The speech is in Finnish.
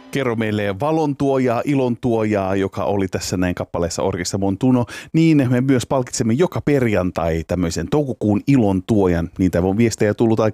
Kerro meille valontuojaa, ilontuojaa, joka oli tässä näin kappaleessa Orkessa Montuno. Niin me myös palkitsemme joka perjantai tämmöisen toukokuun ilontuojan. Niitä on viestejä tullut